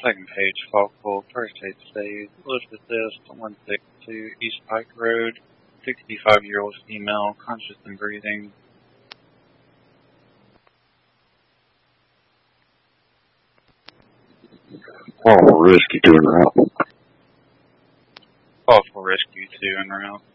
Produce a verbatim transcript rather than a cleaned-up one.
Second page, Falkville, first aid saved, Elizabeth Est, one sixty-two East Pike Road, sixty-five-year-old female, conscious and breathing. Oh, rescue two en route. Call for rescue two en route.